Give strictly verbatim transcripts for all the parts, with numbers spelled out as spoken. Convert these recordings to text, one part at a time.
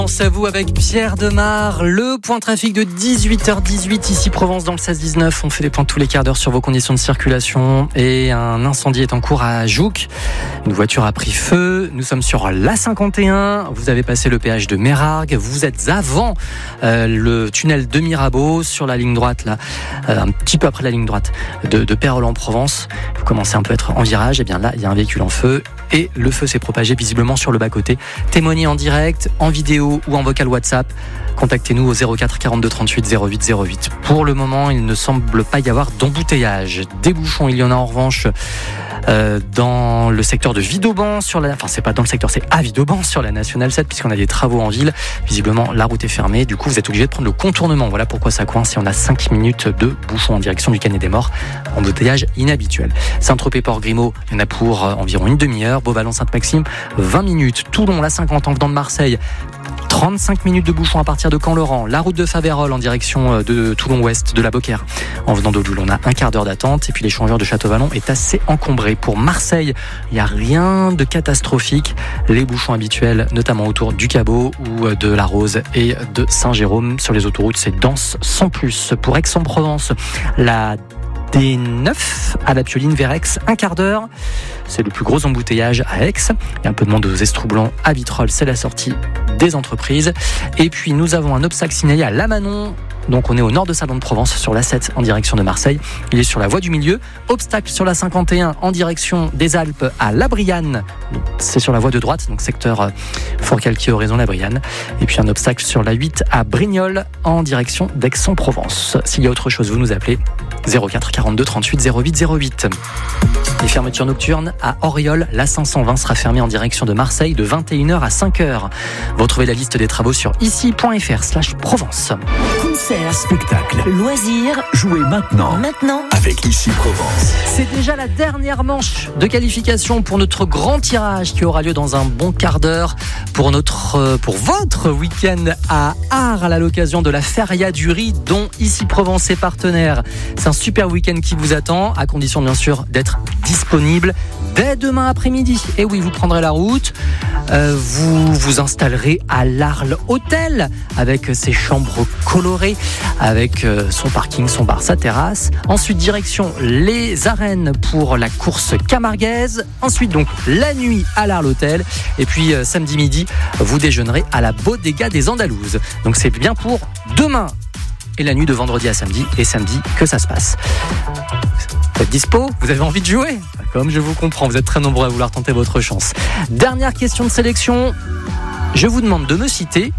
C'est à vous avec Pierre Demar, le point trafic de dix-huit heures dix-huit ici Provence dans le seize dix-neuf. On fait des points tous les quarts d'heure sur vos conditions de circulation et un incendie est en cours à Jouques. Une voiture a pris feu. Nous sommes sur l'A cinquante et un. Vous avez passé le péage de Mérargues. Vous êtes avant euh, le tunnel de Mirabeau sur la ligne droite là, euh, un petit peu après la ligne droite de, de Pérols en Provence. Vous commencez un peu à être en virage. Et bien là, il y a un véhicule en feu et le feu s'est propagé visiblement sur le bas-côté. Témoignez en direct, en vidéo ou en vocal WhatsApp. Contactez-nous au zéro quatre quarante-deux trente-huit zéro huit zéro huit. Pour le moment, il ne semble pas y avoir d'embouteillage. Des bouchons, il y en a en revanche euh, dans le secteur de Vidauban sur la, enfin c'est pas dans le secteur, c'est à Vidauban sur la nationale sept puisqu'on a des travaux en ville. Visiblement, la route est fermée. Du coup, vous êtes obligé de prendre le contournement. Voilà pourquoi ça coince. Et on a cinq minutes de bouchons en direction du Canet des Morts. Embouteillage inhabituel. Saint-Tropez-Port-Grimaud, il y en a pour euh, environ une demi-heure. Beauvallon-Sainte-Maxime, vingt minutes. Toulon, la cinquante en venant de Marseille. trente-cinq minutes de bouchons à partir de Camp-Laurent. La route de Faverolles en direction de Toulon-Ouest, de la Beaucaire. En venant d'Odioul, on a un quart d'heure d'attente. Et puis l'échangeur de Château-Vallon est assez encombré. Pour Marseille, il n'y a rien de catastrophique. Les bouchons habituels, notamment autour du Cabot ou de la Rose et de Saint-Jérôme. Sur les autoroutes, c'est dense sans plus. Pour Aix-en-Provence, la D neuf à la Pioline vers Aix, un quart d'heure. C'est le plus gros embouteillage à Aix. Il y a un peu de monde aux Estroublancs à Vitrolles, c'est la sortie des entreprises. Et puis nous avons un obstacle signalé à Lamanon. Donc on est au nord de Salon de Provence sur l'A sept en direction de Marseille. Il est sur la voie du milieu. Obstacle sur la cinquante et un en direction des Alpes à La Brianne. C'est sur la voie de droite, donc secteur Fort-Calquier, horizon La Brianne. Et puis un obstacle sur la huit à Brignoles en direction d'Aix-en-Provence. S'il y a autre chose, vous nous appelez zéro quatre quarante-deux trente-huit zéro huit zéro huit. Les fermetures nocturnes à Auriol, l'A cinq cent vingt sera fermée en direction de Marseille de vingt et une heures à cinq heures. Vous retrouvez la liste des travaux sur ici.fr slash Provence. Concert, spectacle, loisirs, jouez maintenant. Maintenant, avec Ici Provence. C'est déjà la dernière manche de qualification pour notre grand tirage qui aura lieu dans un bon quart d'heure pour notre, pour votre week-end à Arles à l'occasion de la Feria du Riz dont Ici Provence est partenaire. C'est un super week-end qui vous attend, à condition bien sûr d'être disponible dès demain après-midi. Et oui, vous prendrez la route, euh, vous vous installerez à l'Arles Hôtel avec ses chambres colorées, avec euh, son parking, son bar, sa terrasse. Ensuite, direction les arènes pour la course camarguaise. Ensuite, donc, la nuit à l'Arles Hôtel. Et puis, euh, samedi midi, vous déjeunerez à la Bodega des Andalouses. Donc, c'est bien pour demain. Et la nuit de vendredi à samedi, et samedi que ça se passe. Vous êtes dispo ? Vous avez envie de jouer ? Comme je vous comprends, vous êtes très nombreux à vouloir tenter votre chance. Dernière question de sélection. Je vous demande de me citer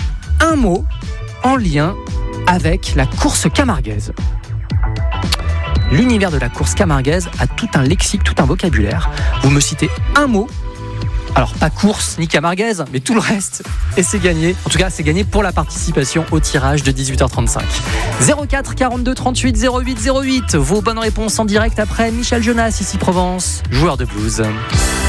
un mot en lien avec la course camarguaise. L'univers de la course camarguaise a tout un lexique, tout un vocabulaire. Vous me citez un mot. Alors, pas course ni camarguaise, mais tout le reste. Et c'est gagné. En tout cas, c'est gagné pour la participation au tirage de dix-huit heures trente-cinq. zéro quatre quarante-deux trente-huit zéro huit zéro huit. Vos bonnes réponses en direct après Michel Jonas, Ici Provence, joueur de blues.